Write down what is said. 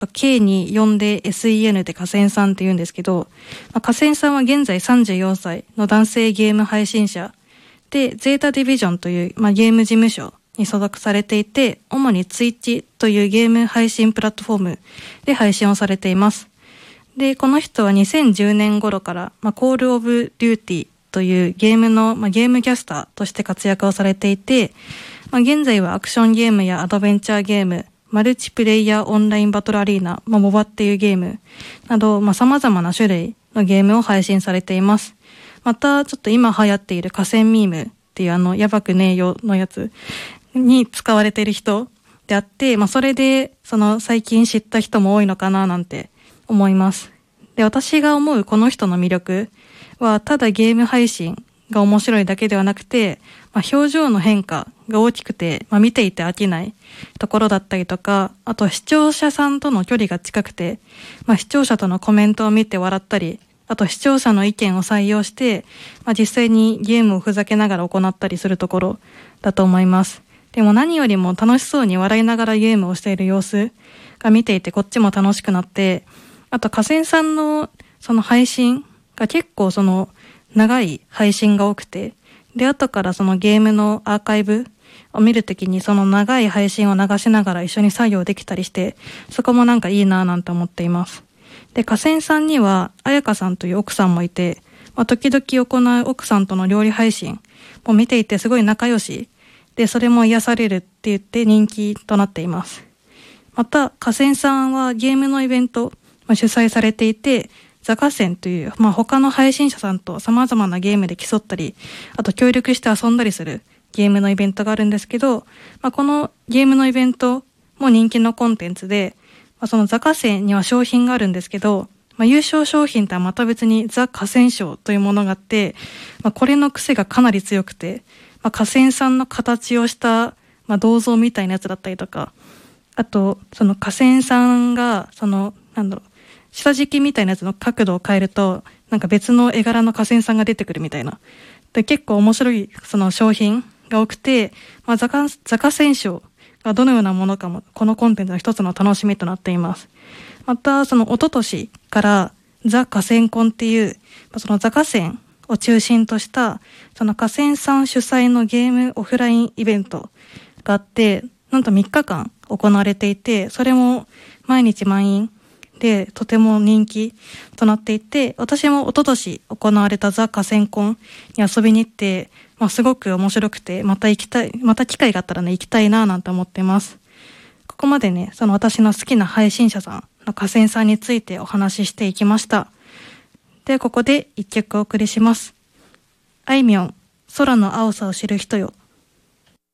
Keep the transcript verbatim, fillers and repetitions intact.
K によんで エスイーエヌ で河川さんって言うんですけど、まあ、河川さんは現在さんじゅうよんさいの男性ゲーム配信者で、ゼータディビジョンという、まあ、ゲーム事務所に所属されていて、主にツイッチというゲーム配信プラットフォームで配信をされています。で、この人はにせんじゅうねん頃から、まあ、コールオブデューティーというゲームの、まあ、ゲームキャスターとして活躍をされていて、まあ、現在はアクションゲームやアドベンチャーゲーム、マルチプレイヤーオンラインバトルアリーナ、まあ、モバっていうゲームなど、まあ、様々な種類のゲームを配信されています。また、ちょっと今流行っている河川ミームっていうあの、やばくねえよのやつに使われている人であって、まあ、それで、その最近知った人も多いのかななんて思います。で、私が思うこの人の魅力は、ただゲーム配信が面白いだけではなくて、まあ、表情の変化が大きくて、まあ、見ていて飽きないところだったりとか、あと視聴者さんとの距離が近くて、まあ、視聴者とのコメントを見て笑ったり、あと視聴者の意見を採用して、まあ、実際にゲームをふざけながら行ったりするところだと思います。でも何よりも楽しそうに笑いながらゲームをしている様子が見ていてこっちも楽しくなって、あと河川さんのその配信が結構その長い配信が多くて、で、後からそのゲームのアーカイブを見るときにその長い配信を流しながら一緒に作業できたりして、そこもなんかいいなぁなんて思っています。で、河川さんには彩香さんという奥さんもいて、まあ、時々行う奥さんとの料理配信も見ていてすごい仲良しで、それも癒されるって言って人気となっています。また河川さんはゲームのイベントも主催されていて、ザ河川という、まあ、他の配信者さんと様々なゲームで競ったり、あと協力して遊んだりするゲームのイベントがあるんですけど、まあ、このゲームのイベントも人気のコンテンツで、まあ、そのザ河川には商品があるんですけど、まあ、優勝商品とはまた別にザ河川賞というものがあって、まあ、これの癖がかなり強くて、まあ、河川さんの形をした、まあ、銅像みたいなやつだったりとか、あとその河川さんがそのなんだろう下敷きみたいなやつの角度を変えるとなんか別の絵柄の河川さんが出てくるみたいなで、結構面白いその商品が多くて、まあ、ザ河川賞がどのようなものかもこのコンテンツの一つの楽しみとなっています。またその一昨年からザ河川コンっていうそのザ河川を中心としたその河川さん主催のゲームオフラインイベントがあって、なんとみっかかん行われていて、それも毎日満員でとても人気となっていて、私も一昨年行われたザ河川コンに遊びに行って、まあ、すごく面白くて、また行きたい、また機会があったらね行きたいななんて思ってます。ここまでね、その私の好きな配信者さんの河川さんについてお話ししていきました。で、ここで一曲お送りします。あいみょん、空の青さを知る人よ。